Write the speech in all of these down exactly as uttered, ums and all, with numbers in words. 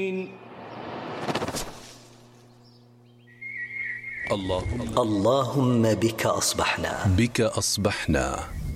اللهم اللهم بك أصبحنا بك أصبحنا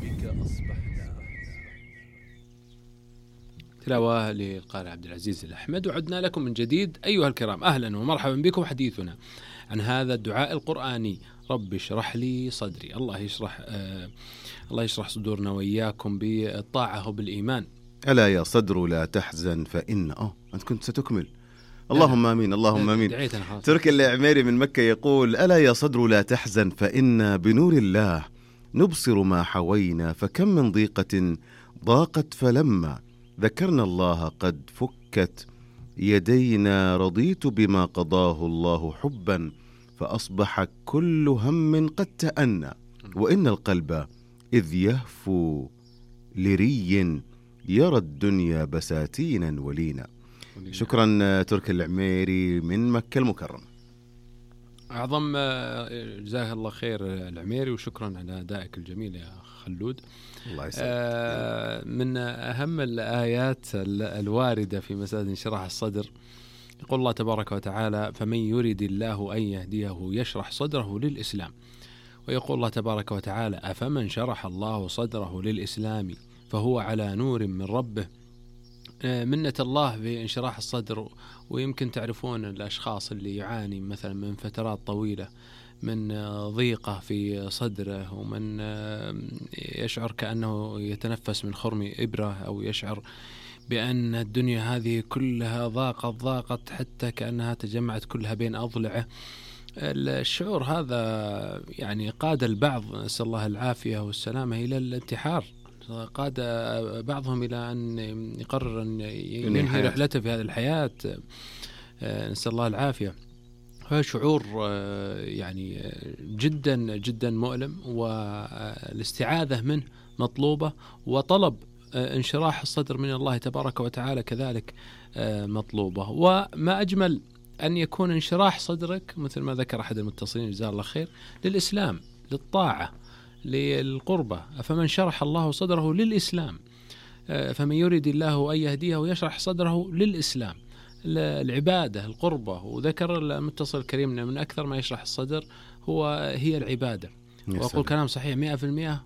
تلاوة للقارئ عبد العزيز الأحمد. وعدنا لكم من جديد أيها الكرام، أهلا ومرحبا بكم. حديثنا عن هذا الدعاء القرآني، رب اشرح لي صدري. الله يشرح آه الله يشرح صدورنا وإياكم بالطاعة وبالإيمان. ألا يا صدر لا تحزن فإن أه أنت كنت ستكمل. اللهم آمين اللهم آمين. تركي العميري من مكة يقول: ألا يا صدر لا تحزن فإن بنور الله نبصر ما حوينا، فكم من ضيقة ضاقت فلما ذكرنا الله قد فكت يدينا، رضيت بما قضاه الله حبا فأصبح كل هم قد تأنى، وإن القلب إذ يهفو لري يرى الدنيا بساتينا ولينا. شكرا تركي العميري من مكة المكرمة. أعظم جزاه الله خير العميري، وشكرا على أدائك الجميل يا خلود. الله يسلمك. من أهم الآيات الواردة في مسألة انشراح الصدر يقول الله تبارك وتعالى: فمن يريد الله أن يهديه يشرح صدره للإسلام. ويقول الله تبارك وتعالى: أفمن شرح الله صدره للإسلام فهو على نور من ربه. منة الله بانشراح الصدر. ويمكن تعرفون الأشخاص اللي يعاني مثلا من فترات طويلة من ضيقة في صدره، ومن يشعر كأنه يتنفس من خرم إبرة، أو يشعر بأن الدنيا هذه كلها ضاقت ضاقت حتى كأنها تجمعت كلها بين أضلعه. الشعور هذا يعني قاد البعض، نسأل الله العافية والسلامة، إلى الانتحار. قاد بعضهم إلى أن يقرر أن ينهي رحلته في هذه الحياة، نسأل الله العافية. هذا شعور يعني جدا جدا مؤلم، والاستعاذة منه مطلوبة، وطلب انشراح الصدر من الله تبارك وتعالى كذلك مطلوبة. وما أجمل أن يكون انشراح صدرك مثل ما ذكر أحد المتصلين جزاه الله خير للإسلام، للطاعة، للقربة. فمن شرح الله صدره للإسلام، فمن يريد الله أن يهديه ويشرح صدره للإسلام، العبادة، القربة. وذكر المتصل الكريم من أكثر ما يشرح الصدر هو هي العبادة. وأقول كلام صحيح مئة في المئة.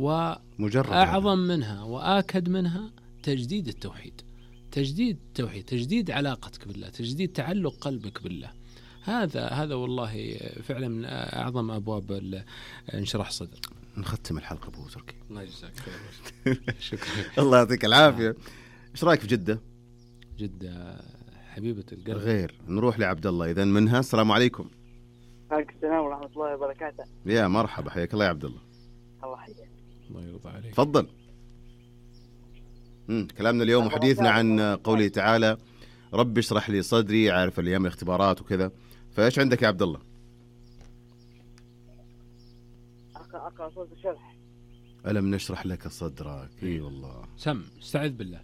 وأعظم منها وآكد منها تجديد التوحيد، تجديد التوحيد، تجديد علاقتك بالله، تجديد تعلق قلبك بالله. هذا هذا والله فعلا من أعظم أبواب انشراح الصدر. نختم الحلقة أبو تركي. الله يجزاك خير. شكرا. الله يعطيك العافية. إيش رأيك في جدة؟ جدة حبيبة القلب. غير نروح لعبد الله إذن منها. السلام عليكم. عليكم السلام ورحمة الله وبركاته. يا مرحبا، حياك الله يا عبد الله. الله حياك. الله يرضى عليك. تفضل. امم كلامنا اليوم وحديثنا عن قوله تعالى: رب اشرح لي صدري. عارف الأيام الاختبارات وكذا، فإيش عندك يا عبد الله؟ أقرأ صوت الشرح. ألم نشرح لك صدرك. إي والله. سم استعذ بالله.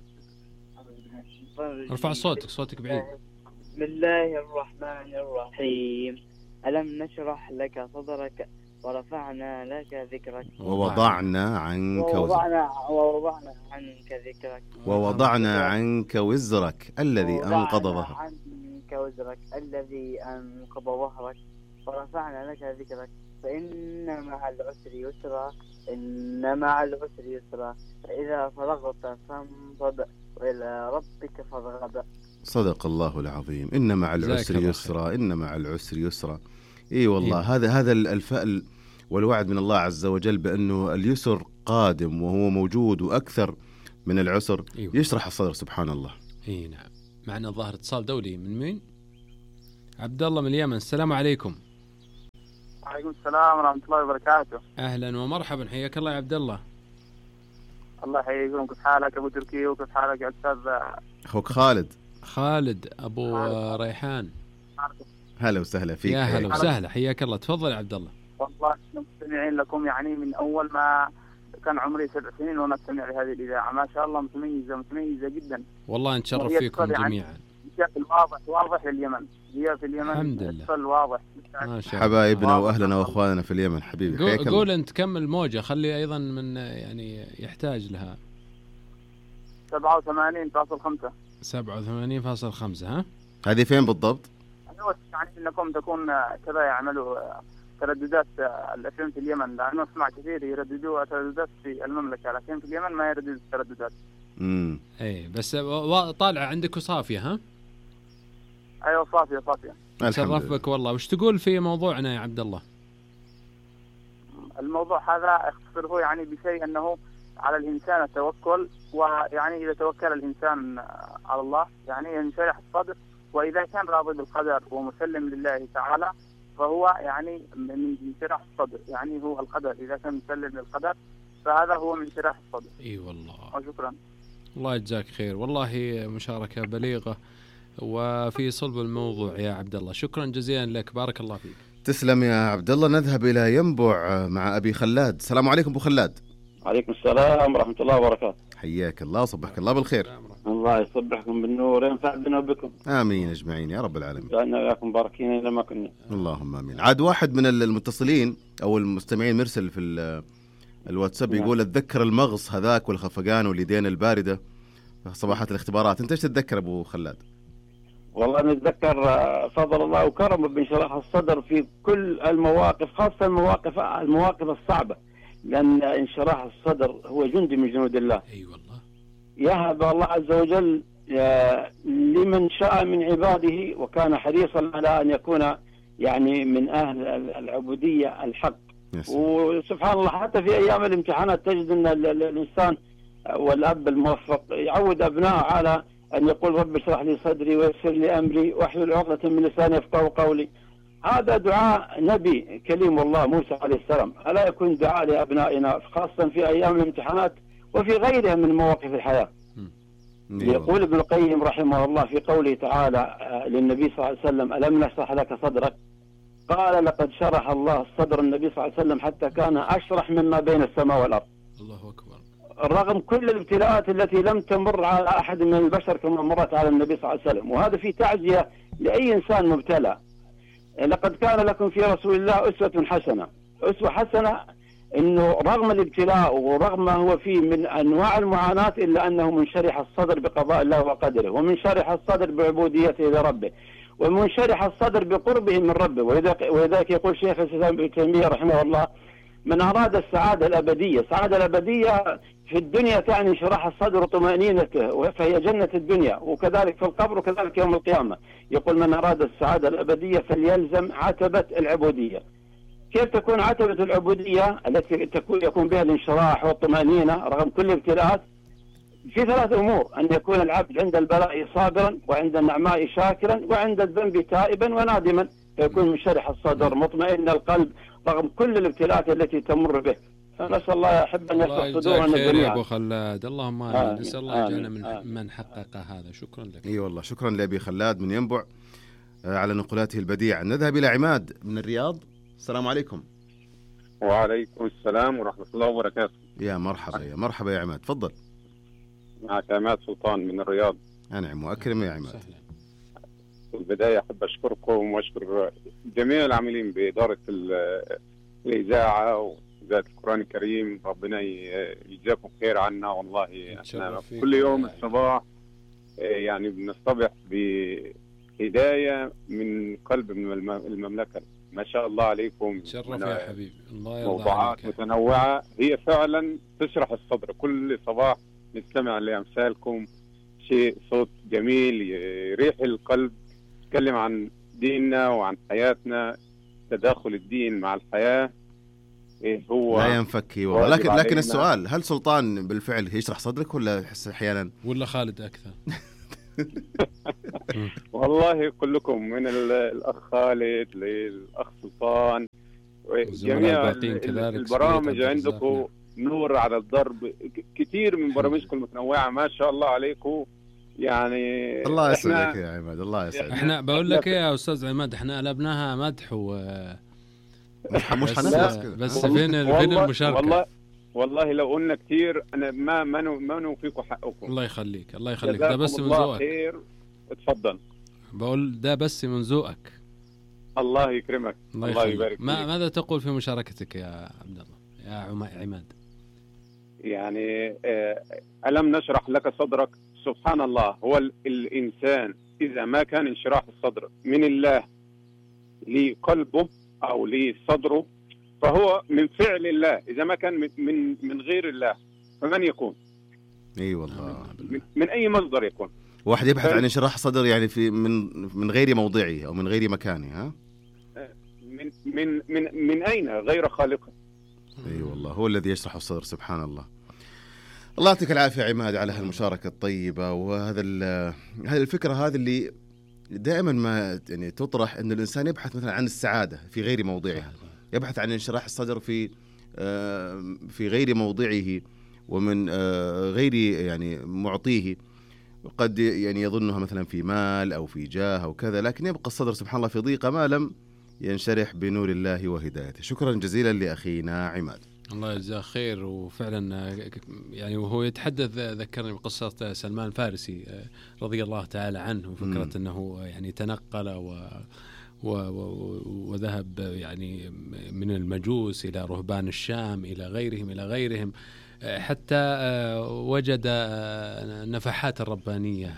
ارفع صوتك، صوتك بعيد. بسم الله الرحمن الرحيم. ألم نشرح لك صدرك ورفعنا لك ذكرك ووضعنا عنك ووضعنا, ووضعنا عنك ذكرك ووضعنا عنك وزرك الذي أنقض ظهرك عنك وزرك الذي أنقض ظهرك ورفعنا لك ذكرك فإن مع العسر يسرا إن مع العسر يسرا فإذا فرغت فانصب وإلى ربك فارغب. صدق الله العظيم. إن مع العسر يسرا إن مع العسر يسرا. إي والله. إيه؟ هذا هذا الفأل والوعد من الله عز وجل بأنه اليسر قادم وهو موجود وأكثر من العسر. إيه؟ يشرح الصدر سبحان الله. إي نعم. معنا ظاهر اتصال دولي. من مين؟ عبد الله من اليمن. السلام عليكم. وعليكم السلام ورحمة الله وبركاته. أهلا ومرحبا، حياك الله يا عبد الله. الله يحييكم. كيف حالك أبو تركي وكيف حالك يا أستاذ أخوك خالد؟ خالد أبو خالد. ريحان. هلا وسهلا فيك. يا هلا وسهلا، حياك الله. تفضل يا عبد الله. والله مستمعين لكم يعني من أول ما كان عمري سبع سنين وأنا أستمع لهذه الإذاعة. ما شاء الله متميزة متميزة جدا. والله نتشرف فيكم جميعا. بشكل واضح واضح لليمن. هي في اليمن الحمد لله. بشكل واضح. حبايبنا وأهلنا وأخواننا في اليمن حبيبي. قول, قول أنت كم الموجة، خلي أيضا من يعني يحتاج لها. سبعة وثمانين فاصل خمسة. سبعة وثمانين فاصل خمسة. ها هذه فين بالضبط؟ أنا يعني أنكم تكون كذا يعملوا ترددات الأفلام في اليمن، لأنه أسمع كثير يرددوا ترددات في المملكة، لكن في اليمن ما يرددوا الترددات. امم اي بس طالعة عندك صافية ها؟ أيوة صافية صافية. تشرف بك والله. وش تقول في موضوعنا يا عبد الله؟ الموضوع هذا اختصره يعني بشيء أنه على الإنسان التوكل، ويعني إذا توكل الإنسان على الله يعني ينشرح الصدر، وإذا كان راضي بالقدر ومسلم لله تعالى فهو يعني من انشراح الصدر، يعني هو القدر، إذا كان مسلم للقدر فهذا هو من انشراح الصدر. اي والله. وشكرا. الله يجزاك خير، والله مشاركة بليغة وفي صلب الموضوع يا عبد الله. شكرا جزيلا لك، بارك الله فيك. تسلم يا عبد الله. نذهب إلى ينبع مع أبي خلاد. السلام عليكم أبو خلاد. عليكم السلام ورحمة الله وبركاته. حياك الله، صبحك الله بالخير. الله يصبحكم بالنور، ينفع بنا وبكم. آمين أجمعين يا رب العالمين. جعلنا وياكم باركين إلى ما كنا. اللهم آمين. عاد واحد من المتصلين أو المستمعين مرسل في الواتساب يقول أتذكر المغص هذاك والخفقان واليدين الباردة صباحات الاختبارات. أنت إيش تتذكر أبو خلاد؟ والله نتذكر فضل الله وكرمه بانشراح الصدر في كل المواقف، خاصة المواقف المواقف الصعبة، لأن انشراح الصدر هو جندي من جنود الله. أي أيوة والله. يهب الله عز وجل لمن شاء من عباده، وكان حريصا على أن يكون يعني من أهل العبودية الحق. يس. وسبحان الله حتى في أيام الامتحانات تجد أن الإنسان والأب الموفق يعود أبنائه على أن يقول رب اشرح لي صدري ويسر لي أمري واحلل عقدة من لساني يفقهوا قولي. هذا دعاء نبي كليم الله موسى عليه السلام، ألا يكون دعاء لأبنائنا خاصة في أيام الامتحانات وفي غيرها من مواقف الحياة. يقول ابن القيم رحمه الله في قوله تعالى للنبي صلى الله عليه وسلم ألم نشرح لك صدرك؟ قال لقد شرح الله صدر النبي صلى الله عليه وسلم حتى كان أشرح مما بين السماء والأرض. الله أكبر. رغم كل الابتلاءات التي لم تمر على أحد من البشر كما مرت على النبي صلى الله عليه وسلم، وهذا في تعزية لأي إنسان مبتلى. لقد كان لكم في رسول الله أسوة حسنة. أسوة حسنة إنه رغم الابتلاء ورغم ما هو فيه من أنواع المعاناة إلا أنه منشرح الصدر بقضاء الله وقدره، ومنشرح الصدر بعبوديته لربه، ومنشرح الصدر بقربه من ربه. ولذلك يقول شيخ الإسلام ابن تيمية رحمه الله من أراد السعادة الأبدية، السعادة الأبدية في الدنيا تعني انشراح الصدر وطمأنينته، فهي جنة الدنيا، وكذلك في القبر وكذلك يوم القيامة. يقول من أراد السعادة الأبدية فليلزم عتبة العبودية. كيف تكون عتبة العبودية التي تكون يكون بها الانشراح والطمأنينة رغم كل الابتلاءات؟ في ثلاث أمور: أن يكون العبد عند البلاء صابرا، وعند النعماء شاكرا، وعند الذنب تائبا ونادما، فيكون منشرح الصدر مطمئن القلب رغم كل الابتلاءات التي تمر به. فنسأل الله يحب أن يفتح صدورنا جميعا. أبو خلاد اللهم آمين. نسأل الله يجعلنا من من حقق هذا. شكرا لك. اي والله شكرا لأبي خلاد من ينبع على نقلاته البديعة. نذهب إلى عماد من الرياض. السلام عليكم. وعليكم السلام ورحمة الله وبركاته. يا مرحبا يا مرحبا يا عماد، تفضل. معك عماد سلطان من الرياض. أنعم وأكرم يا عماد. في البداية أحب أشكركم وأشكر جميع العاملين بإدارة الإذاعة وإذاعة القرآن الكريم. ربنا يجزاكم خير عنا. والله احنا كل يوم الصباح يعني بنصطبح بهداية من قلب من المملكة. ما شاء الله عليكم. شرف يا حبيبي. الله يرضى موضوعات متنوعة هي فعلا تشرح الصدر. كل صباح نستمع لأمثالكم، شيء صوت جميل يريح القلب، نتكلم عن ديننا وعن حياتنا، تداخل الدين مع الحياة. إيه هو لا ينفك والله. لكن لكن السؤال، هل سلطان بالفعل يشرح صدرك ولا يحس أحيانا ولا خالد أكثر؟ والله كلكم من الأخ خالد للأخ سلطان جميع البرامج عندكم نور على الضرب. كثير من برامجكم المتنوعة ما شاء الله عليكم. يعني الله يسعدك يا عماد. الله يسعدك. احنا بقول لك يا استاذ عماد، احنا قلبناها مدح و مش مش حنخلص كده. بس فين فين المشاركه؟ والله والله لو قلنا كثير انا ما ما ما نوفيكم حقكم. الله يخليك الله يخليك. ده بس من ذوقك. خير. اتفضل. بقول ده بس من ذوقك. الله يكرمك. الله, الله يبارك. ما ماذا تقول في مشاركتك يا عبد الله يا عماد؟ يعني ألم نشرح لك صدرك. سبحان الله، هو الإنسان إذا ما كان انشراح الصدر من الله لقلبه أو لصدره فهو من فعل الله، إذا ما كان من من, من غير الله فمن يكون؟ اي والله من, من أي مصدر يكون؟ واحد يبحث عن انشراح صدر يعني في من من غير موضعه أو من غير مكانه. ها من من من من أين غير خالقه؟ اي والله هو الذي يشرح الصدر. سبحان الله. الله يعطيك العافية عماد على هالمشاركة الطيبة وهذا هذه الفكرة هذه اللي دائما ما يعني تطرح أن الإنسان يبحث مثلا عن السعادة في غير موضعها، يبحث عن انشراح الصدر في في غير موضعه ومن غير يعني معطيه، قد يعني يظنها مثلا في مال أو في جاه أو كذا، لكن يبقى الصدر سبحان الله في ضيقة ما لم ينشرح بنور الله وهدايته. شكرا جزيلا لأخينا عماد. الله يجزاه خير. وفعلا يعني وهو يتحدث ذكرني بقصة سلمان الفارسي رضي الله تعالى عنه، وفكرة أنه يعني تنقل و وذهب يعني من المجوس إلى رهبان الشام إلى غيرهم إلى غيرهم حتى وجد نفحات الربانية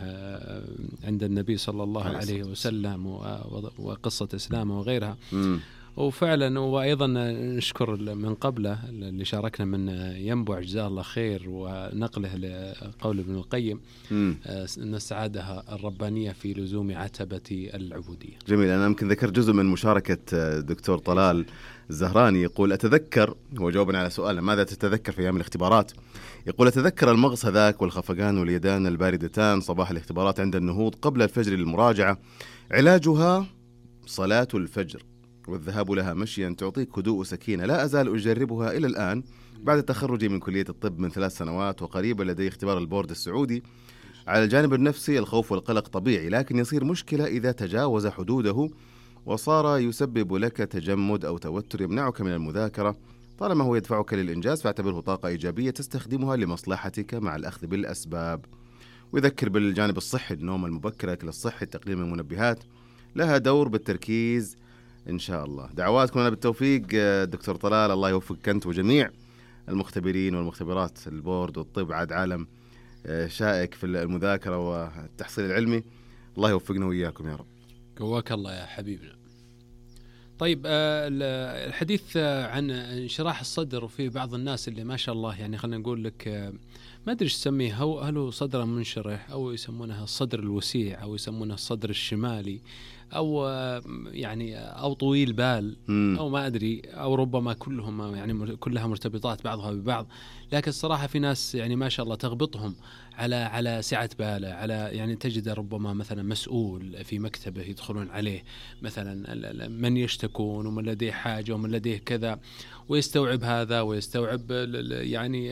عند النبي صلى الله عليه وسلم وقصة إسلامه وغيرها. وفعلا وأيضا نشكر من قبله اللي شاركنا من ينبع جزاه الله خير ونقله لقول ابن القيم أن السعادة الربانية في لزوم عتبة العبودية. جميل. أنا يمكن ذكر جزء من مشاركة دكتور طلال الزهراني، يقول أتذكر، وجاوبنا على سؤال ماذا تتذكر في أيام الاختبارات، يقول أتذكر المغص هذاك والخفقان واليدان الباردتان صباح الاختبارات عند النهوض قبل الفجر للمراجعة، علاجها صلاة الفجر والذهاب لها مشيا تعطيك هدوء وسكينة، لا أزال أجربها إلى الآن بعد تخرجي من كلية الطب من ثلاث سنوات، وقريبا لدي اختبار البورد السعودي. على الجانب النفسي الخوف والقلق طبيعي، لكن يصير مشكلة إذا تجاوز حدوده وصار يسبب لك تجمد أو توتر يمنعك من المذاكرة. طالما هو يدفعك للإنجاز فاعتبره طاقة إيجابية تستخدمها لمصلحتك مع الأخذ بالأسباب. ويذكر بالجانب الصحي النوم المبكر، أكل الصحي، تقليل المنبهات لها دور بالتركيز إن شاء الله. دعواتكم لنا بالتوفيق دكتور طلال، الله يوفقك أنت وجميع المختبرين والمختبرات. البورد والطب عاد عالم شائك في المذاكرة والتحصيل العلمي، الله يوفقنا وإياكم يا رب. قواك الله يا حبيبنا. طيب الحديث عن انشراح الصدر، وفي بعض الناس اللي ما شاء الله يعني خلينا نقول لك ما أدري إيش تسميه، هل هو صدر منشرح أو يسمونها الصدر الوسيع أو يسمونها الصدر الشمالي أو يعني أو طويل بال أو ما أدري، أو ربما كلهم يعني كلها مرتبطات بعضها ببعض. لكن الصراحة في ناس يعني ما شاء الله تغبطهم على على سعة باله، على يعني تجد ربما مثلا مسؤول في مكتبه يدخلون عليه مثلا من يشتكون ومن لديه حاجة ومن لديه كذا، ويستوعب هذا ويستوعب يعني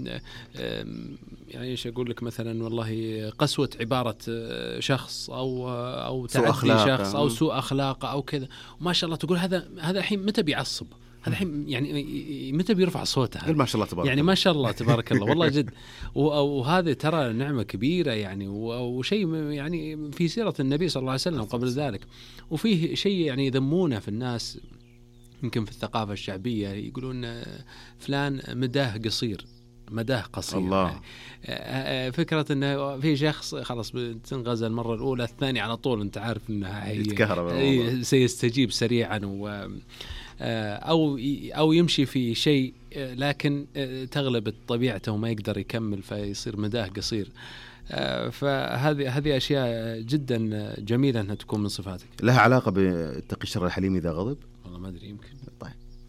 يعني ايش اقول لك مثلا والله قسوة عبارة شخص او او تعدي شخص او سوء اخلاقه او كذا، وما شاء الله تقول هذا هذا الحين متى بيعصب، هذا الحين يعني متى بيرفع صوته، ما شاء الله تبارك يعني ما شاء الله تبارك الله والله جد. وهذا ترى نعمة كبيرة يعني، وشيء يعني في سيرة النبي صلى الله عليه وسلم قبل ذلك. وفيه شيء يعني يذمونه في الناس يمكن في الثقافة الشعبية، يقولون فلان مداه قصير مداه قصير. الله. يعني فكرة انه في شخص خلاص بتنغز المرة الأولى، الثانية على طول انت عارف انها يتكهرب سيستجيب سريعا، و أو أو يمشي في شيء لكن تغلب طبيعته وما يقدر يكمل فيصير مداه قصير. فهذه هذه أشياء جدا جميلة أنها تكون من صفاتك. لها علاقة باتقي الشر الحليم إذا غضب؟ والله ما أدري، يمكن. طيب.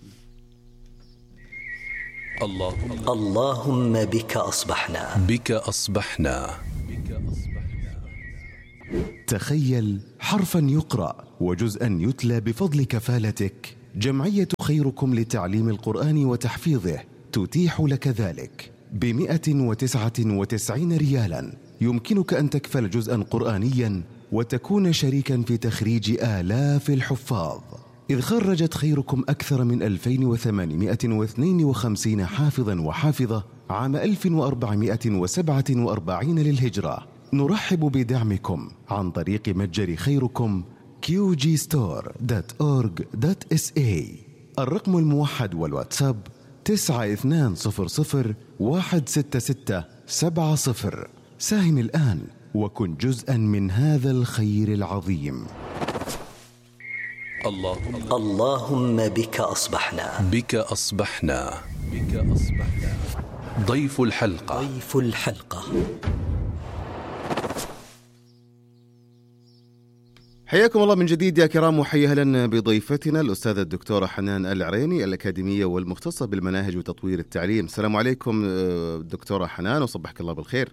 اللهم اللهم بك أصبحنا بك أصبحنا تخيل حرفا يقرأ وجزءا يتلى بفضل كفالتك. جمعية خيركم لتعليم القرآن وتحفيظه تتيح لك ذلك بمئة وتسعة وتسعين ريالا. يمكنك أن تكفل جزءا قرآنيا وتكون شريكا في تخريج آلاف الحفاظ، إذ خرجت خيركم أكثر من ألفين وثمانمائة واثنين وخمسين حافظا وحافظة عام ألف وأربعمائة وسبعة وأربعين للهجرة. نرحب بدعمكم عن طريق متجر خيركم كيو جي ستور دوت أورج دوت إس إيه. الرقم الموحد والواتساب تسعة اثنان صفر صفر واحد ستة ستة سبعة صفر. ساهم الآن وكن جزءا من هذا الخير العظيم. اللهم اللهم بك أصبحنا بك أصبحنا بك أصبحنا ضيف الحلقة ضيف الحلقة. حياكم الله من جديد يا كرام، وحيا اهلا بضيفتنا الأستاذة الدكتورة حنان العريني، الأكاديمية والمختصة بالمناهج وتطوير التعليم. السلام عليكم دكتورة حنان، وصبحك الله بالخير.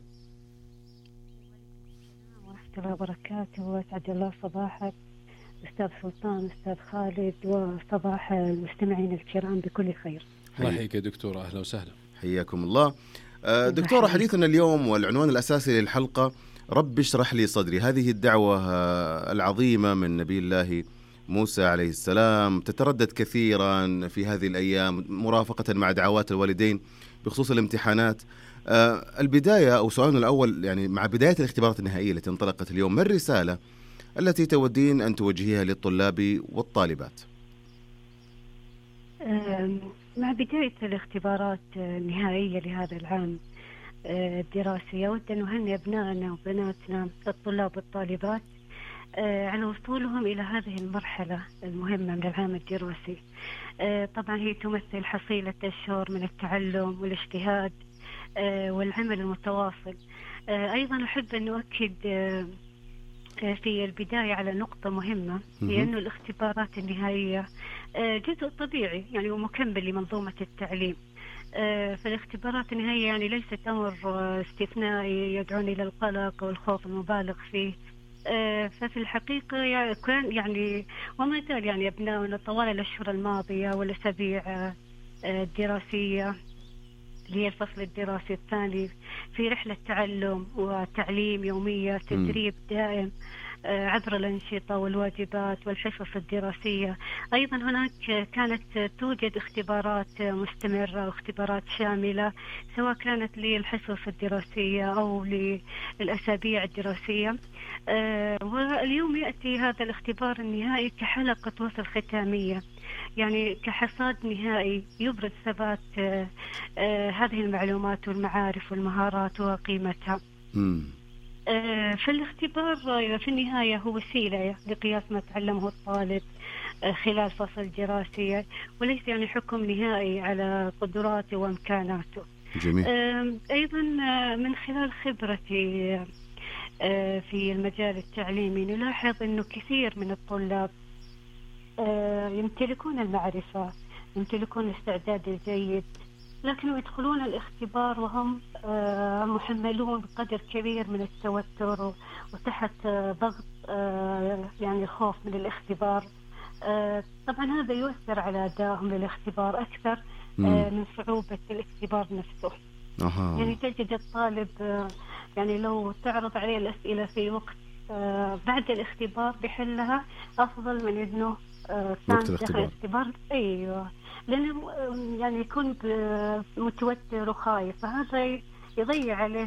ورحمة الله وبركاته، وأسعد الله صباحك أستاذ سلطان، أستاذ خالد، وصباح المستمعين الكرام بكل خير. الله يحييك يا دكتورة، أهلا وسهلا. حياكم الله. دكتورة، حديثنا اليوم والعنوان الأساسي للحلقة رب اشرح لي صدري. هذه الدعوة العظيمة من نبي الله موسى عليه السلام تتردد كثيرا في هذه الأيام مرافقة مع دعوات الوالدين بخصوص الامتحانات. البداية أو سؤالنا الأول، يعني مع بداية الاختبارات النهائية التي انطلقت اليوم، ما الرسالة التي تودين أن توجهيها للطلاب والطالبات؟ مع بداية الاختبارات النهائية لهذا العام الدراسي، أود أن نهنئ أبنائنا وبناتنا الطلاب والطالبات على وصولهم إلى هذه المرحلة المهمة من العام الدراسي. طبعا هي تمثل حصيلة أشهر من التعلم والاجتهاد والعمل المتواصل. أيضا أحب أن أؤكد في البداية على نقطة مهمة، هي أن الاختبارات النهائية جزء طبيعي يعني ومكمل لمنظومة التعليم. فالاختبارات النهائية يعني ليست أمر استثنائي يدعوني إلى القلق والخوف المبالغ فيه. ففي الحقيقة كان يعني وما زال يعني أبنائنا طوال الأشهر الماضية والأسابيع الدراسية اللي هي الفصل الدراسي الثاني في رحلة تعلم وتعليم يومية، تدريب دائم عبر الأنشطة والواجبات والحصص الدراسية. أيضا هناك كانت توجد اختبارات مستمرة واختبارات شاملة، سواء كانت للحصص الدراسية أو للأسابيع الدراسية. واليوم يأتي هذا الاختبار النهائي كحلقة وصل ختامية، يعني كحصاد نهائي يبرز ثبات هذه المعلومات والمعارف والمهارات وقيمتها. فالاختبار في النهاية هو وسيلة لقياس ما تعلمه الطالب خلال فصل دراسي، وليس يعني حكم نهائي على قدراته وإمكاناته. جميل. أيضا من خلال خبرتي في المجال التعليمي نلاحظ أنه كثير من الطلاب يمتلكون المعرفة، يمتلكون الاستعداد الجيد، لكن يدخلون الاختبار وهم محملون بقدر كبير من التوتر وتحت ضغط يعني خوف من الاختبار. طبعا هذا يؤثر على أدائهم للاختبار أكثر من صعوبة الاختبار نفسه. أها. يعني تجد الطالب يعني لو تعرض عليه الأسئلة في وقت بعد الاختبار بحلها أفضل من إنه وقت الاختبار. الاختبار. أيوه، لأنه يعني يكون متوتر وخايف، فهذا يضيع عليه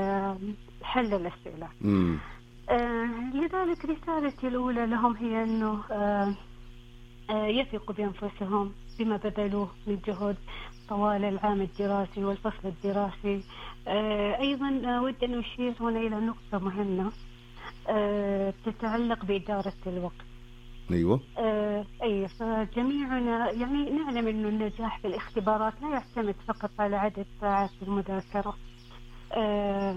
حل الأسئلة. آه لذلك رسالتي الأولى لهم هي أنه آه آه يثقوا بأنفسهم بما بذلوه من جهد طوال العام الدراسي والفصل الدراسي. آه أيضا أود أن أشير هنا إلى نقطة مهمة آه تتعلق بإدارة الوقت. أيوة. آه أي فجميعنا يعني نعلم أن النجاح في الاختبارات لا يعتمد فقط على عدد ساعات المذاكرة، آه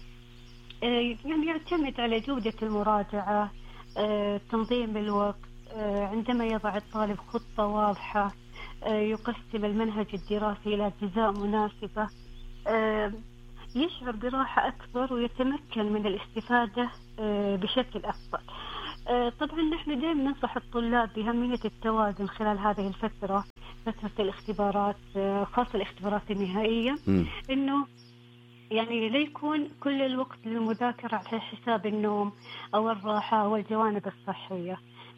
آه يعني يعتمد على جودة المراجعة، آه تنظيم الوقت. آه عندما يضع الطالب خطة واضحة، آه يقسم المنهج الدراسي إلى أجزاء مناسبة، آه يشعر براحة أكبر ويتمكن من الاستفادة آه بشكل أفضل. طبعا نحن دائما ننصح الطلاب بأهمية التوازن خلال هذه الفترة، فترة الاختبارات، خاصة الاختبارات النهائية، م. إنه يعني لا يكون كل الوقت للمذاكرة على حساب النوم أو الراحة أو الجوانب الصحية.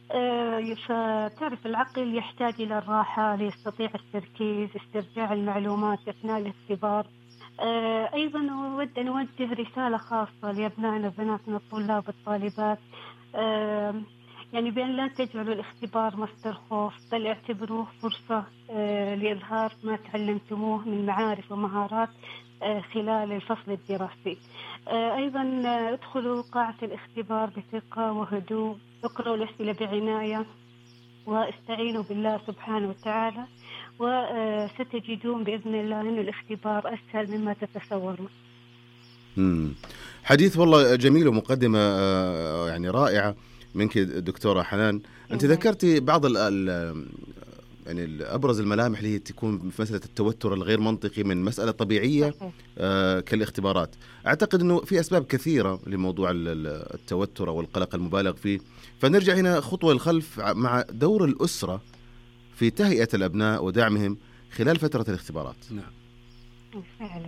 فتعرف العقل يحتاج إلى الراحة ليستطيع التركيز، استرجاع المعلومات أثناء الاختبار. أيضا أود أن أوجه رسالة خاصة لأبنائنا وبناتنا الطلاب والطالبات، آه يعني بأن لا تجعلوا الاختبار مصدر خوف، بل اعتبروه فرصة آه لإظهار ما تعلمتموه من معارف ومهارات خلال الفصل الدراسي. أيضا ادخلوا قاعة الاختبار بثقة وهدوء، اقرأوا الأسئلة بعناية، واستعينوا بالله سبحانه وتعالى، وستجدون بإذن الله أن الاختبار أسهل مما تتصورون. مم. حديث والله جميل ومقدمة يعني رائعة منك دكتورة حنان. أنت ذكرتي بعض ال ال يعني أبرز الملامح اللي تكون في مسألة التوتر الغير منطقي من مسألة طبيعية آه كالاختبارات. أعتقد أنه في أسباب كثيرة لموضوع التوتر والقلق المبالغ فيه، فنرجع هنا خطوة الخلف مع دور الأسرة في تهيئة الأبناء ودعمهم خلال فترة الاختبارات. نعم فعلا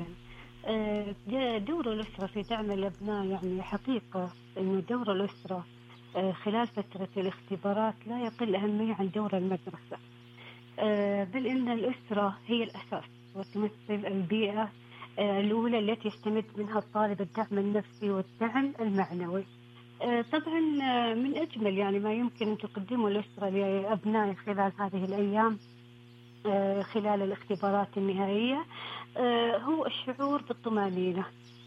دور الأسرة في دعم الأبناء، يعني حقيقة أنه دور الأسرة خلال فترة الاختبارات لا يقل أهمية عن دور المدرسة، بل إن الأسرة هي الأساس وتمثل البيئة الأولى التي يستمد منها الطالب الدعم النفسي والدعم المعنوي. طبعا من أجمل يعني ما يمكن أن تقدمه الأسرة لأبنائه خلال هذه الأيام خلال الاختبارات النهائية هو الشعور بالطمأنينة.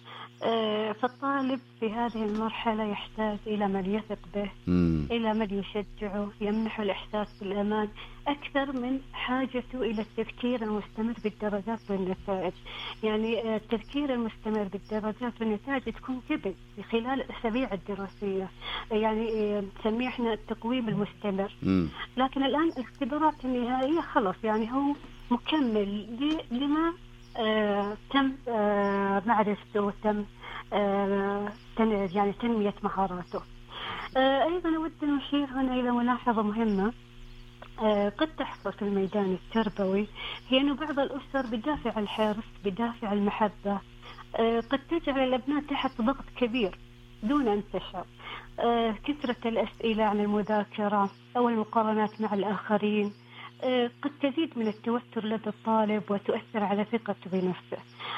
فالطالب في هذه المرحلة يحتاج إلى من يثق به، مم. إلى من يشجعه، يمنحه الإحساس بالأمان أكثر من حاجته إلى التفكير المستمر بالدرجات والنتائج. يعني التفكير المستمر بالدرجات والنتائج تكون قبل في خلال الأسابيع الدراسية، يعني نسميه احنا التقويم المستمر. مم. لكن الآن الاختبارات النهائية خلص يعني هو مكمل لما آه، تم آه، معرفته وتم آه، يعني تنمية مهاراته. آه، أيضا أود أن أشير هنا إلى ملاحظة مهمة آه، قد تحصل في الميدان التربوي، هي أن بعض الأسر بدافع الحرص بدافع المحبة آه، قد تجعل الأبناء تحت ضغط كبير دون أن تشعر. آه، كثرة الأسئلة عن المذاكرة أو المقارنات مع الآخرين قد تزيد من التوتر لدى الطالب وتؤثر على ثقته بنفسه.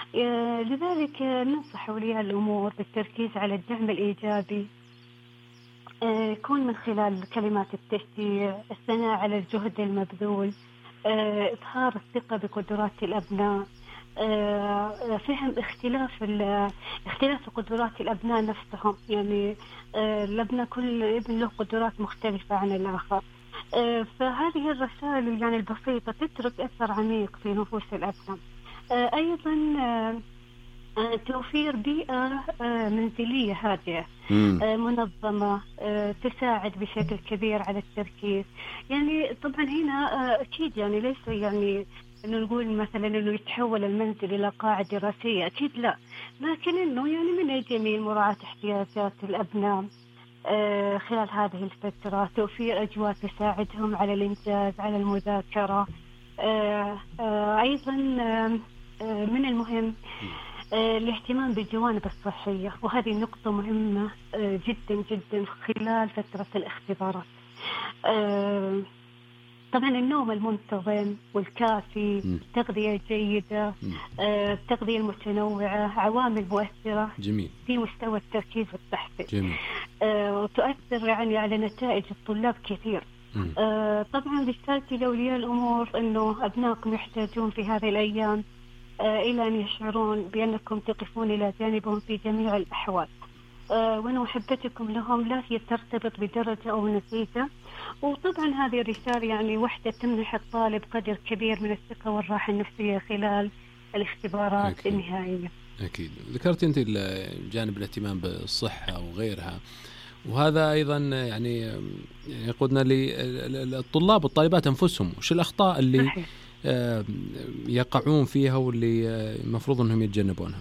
لذلك ننصح أولياء الأمور بالتركيز على الدعم الإيجابي، يكون من خلال كلمات التشجيع، الثناء على الجهد المبذول، إظهار الثقة بقدرات الأبناء، فهم اختلاف اختلاف قدرات الأبناء نفسهم. يعني الأبناء كل ابن له قدرات مختلفة عن الآخر. فهذه الرسائل يعني البسيطة تترك أثر عميق في نفوس الأبناء. أيضا توفير بيئة منزلية هادئة منظمة تساعد بشكل كبير على التركيز. يعني طبعا هنا أكيد يعني ليس يعني إنه نقول مثلا إنه يتحول المنزل إلى قاعة دراسية، أكيد لا، لكن إنه يعني من الجميل مراعاة احتياجات الأبناء آه خلال هذه الفترة، توفير أجواء تساعدهم على الإنجاز على المذاكرة. آه آه أيضا آه من المهم آه الاهتمام بالجوانب الصحية، وهذه نقطة مهمة آه جدا جدا خلال فترة الاختبارات. آه طبعا النوم المنتظم والكافي، التغذية الجيدة، آه، التغذية المتنوعة عوامل مؤثرة جميل. في مستوى التركيز والتحفيز، جميل. آه، وتؤثر يعني على نتائج الطلاب كثير. آه، طبعا رسالتي لأولياء الأمور أنه أبنائكم يحتاجون في هذه الأيام آه، إلى أن يشعرون بأنكم تقفون إلى جانبهم في جميع الأحوال، آه، وأن محبتكم لهم لا هي ترتبط بدرجة أو نتيجة. وطبعا هذه الرسالة يعني وحدة تمنح الطالب قدر كبير من الثقة والراحة النفسية خلال الاختبارات أكيد. النهائية. أكيد. ذكرت أنت جانب الاهتمام بالصحة وغيرها، وهذا أيضا يعني يقودنا للطلاب والطالبات أنفسهم، وش الأخطاء اللي صحيح. يقعون فيها واللي المفروض أنهم يتجنبونها؟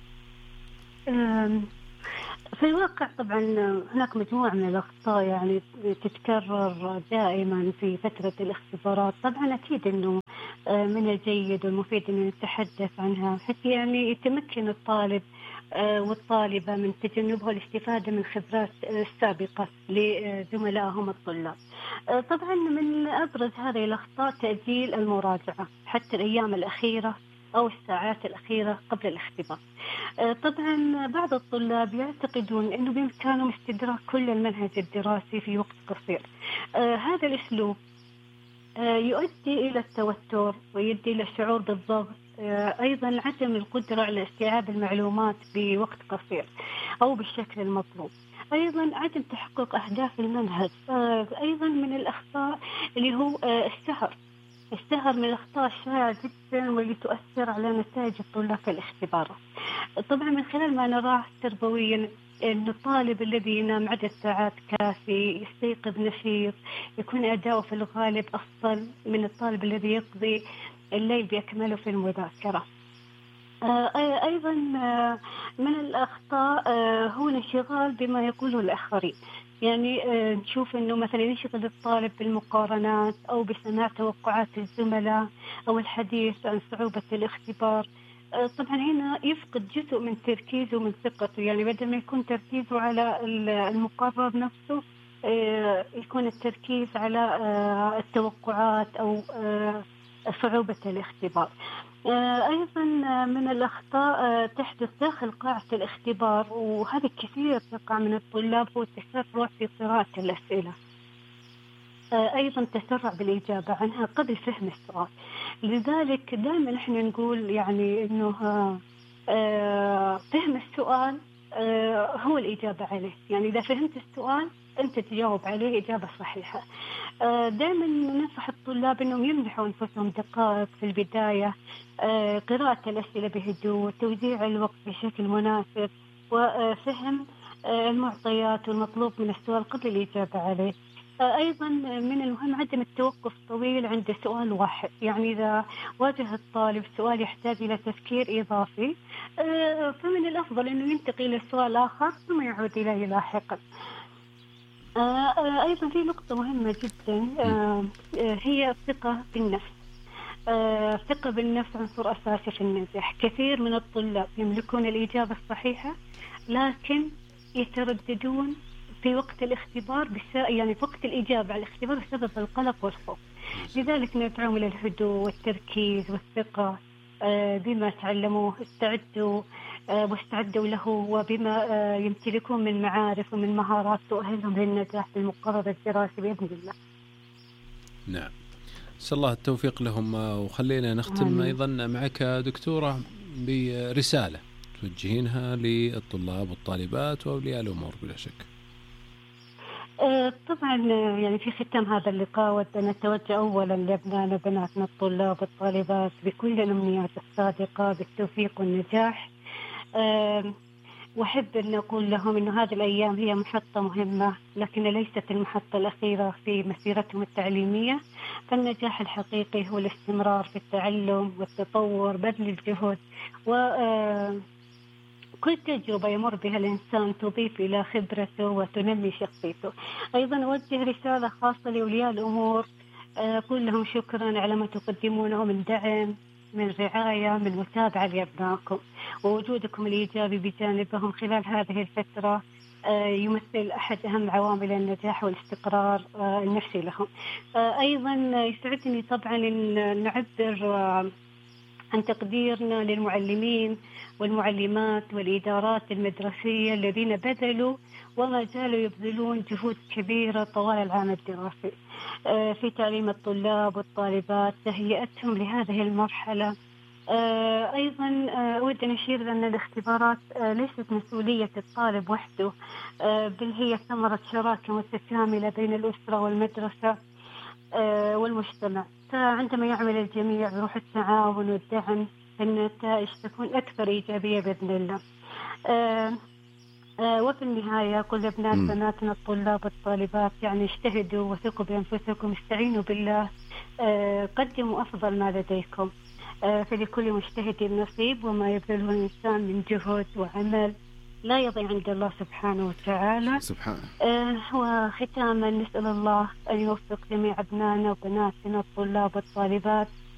في الواقع طبعا هناك مجموعة من الأخطاء يعني تتكرر دائما في فترة الاختبارات. طبعا أكيد أنه من الجيد والمفيد أن نتحدث عنها حتى يعني يتمكن الطالب والطالبة من تجنبها الاستفادة من خبرات سابقة لزملائهم الطلاب. طبعا من أبرز هذه الأخطاء تأجيل المراجعة حتى الأيام الأخيرة أو الساعات الأخيرة قبل الاختبار. طبعا بعض الطلاب يعتقدون أنه بإمكانهم استدراك كل المنهج الدراسي في وقت قصير. هذا الأسلوب يؤدي إلى التوتر ويؤدي إلى الشعور بالضغط أيضا عدم القدرة على استيعاب المعلومات بوقت قصير أو بالشكل المطلوب، أيضا عدم تحقق أهداف المنهج. أيضا من الأخطاء اللي هو السهر. السهر من الأخطاء الشائعة جدا واللي تؤثر على نتائج الطلاب في الاختبارات. طبعا من خلال ما نراه تربويا أن الطالب الذي ينام عدد ساعات كافي يستيقظ نشيط يكون أداؤه في الغالب أفضل من الطالب الذي يقضي الليل بأكمله في المذاكرة. أيضا من الأخطاء هو الانشغال بما يقوله الآخرين. يعني نشوف أنه مثلا ينشغل الطالب بالمقارنات أو بسماع توقعات الزملاء أو الحديث عن صعوبة الاختبار. طبعا هنا يفقد جزء من تركيزه ومن ثقته، يعني بدل ما يكون تركيزه على المقرر نفسه يكون التركيز على التوقعات أو صعوبة الاختبار. أيضا من الأخطاء تحدث داخل قاعة الاختبار، وهذا كثير تقع من الطلاب، هو التسرع في قراءة الأسئلة. أيضا تسرع بالإجابة عنها قبل فهم السؤال. لذلك دائما نحن نقول يعني إنه فهم السؤال هو الإجابة عليه. يعني إذا فهمت السؤال أنت تجاوب عليه إجابة صحيحة. دائما ننصح الطلاب أنهم يمنحوا أنفسهم دقائق في البداية، قراءة الأسئلة بهدوء، توزيع الوقت بشكل مناسب، وفهم المعطيات والمطلوب من السؤال قبل الإجابة عليه. أيضا من المهم عدم التوقف طويل عند سؤال واحد. يعني إذا واجه الطالب سؤال يحتاج إلى تفكير إضافي فمن الأفضل أنه ينتقل إلى سؤال آخر ثم يعود إليه لاحقا. أيضا في نقطة مهمة جدا هي الثقة بالنفس. الثقة بالنفس عنصر أساسي في النجاح. كثير من الطلاب يملكون الإجابة الصحيحة لكن يترددون في وقت الاختبار بس يعني في وقت الإجابة على الاختبار بسبب القلق والخوف. لذلك ندعوهم إلى الهدوء والتركيز والثقة بما تعلموه، استعدوا واستعدوا له وبما يمتلكون من معارف ومن مهارات تؤهلهم للنجاح في المقرر الدراسي بإذن الله. نعم، نسأل الله التوفيق لهم. وخلينا نختم آمين. أيضا معك دكتورة برسالة توجهينها للطلاب والطالبات وأولياء الأمور بلا شك. طبعا يعني في ختام هذا اللقاء ودنا نتوجه أولا لأبنائنا وبناتنا الطلاب والطالبات بكل الأمنيات الصادقة بالتوفيق والنجاح. وأحب أن أقول لهم أن هذه الأيام هي محطة مهمة لكن ليست المحطة الأخيرة في مسيرتهم التعليمية. فالنجاح الحقيقي هو الاستمرار في التعلم والتطور، بذل الجهد، و كل تجربة يمر بها الإنسان تضيف إلى خبرته وتنمي شخصيته. أيضا أوجه رسالة خاصة لأولياء الأمور، أقول لهم شكرا على ما تقدمونه من دعم، من رعاية، من متابعة لأبنائكم، ووجودكم الإيجابي بجانبهم خلال هذه الفترة يمثل أحد أهم عوامل النجاح والاستقرار النفسي لهم. أيضا يسعدني طبعا أن نعبر عن تقديرنا للمعلمين والمعلمات والإدارات المدرسية الذين بذلوا وما زالوا يبذلون جهود كبيرة طوال العام الدراسي في تعليم الطلاب والطالبات، تهيئتهم لهذه المرحلة. أيضا أود أن أشير أن الاختبارات ليست مسؤولية الطالب وحده، بل هي ثمرة شراكة متكاملة بين الأسرة والمدرسة والمجتمع. فعندما يعمل الجميع بروح التعاون والدعم النتائج تكون أكثر إيجابية بإذن الله. آه آه وفي النهاية كل أبناء بناتنا الطلاب والطالبات يعني اجتهدوا وثقوا بأنفسكم، استعينوا بالله، آه قدموا أفضل ما لديكم. آه فلكل مجتهد نصيب، وما يبذله الإنسان من جهد وعمل لا يضيع عند الله سبحانه وتعالى. سبحانه. آه وختاما نسأل الله أن يوفق جميع أبنائنا وبناتنا الطلاب والطالبات